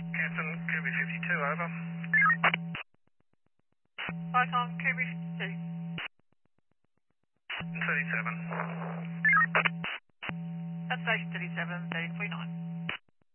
Captain, QB 52, over. Icon QB 52. 37. That's station 37, 1349.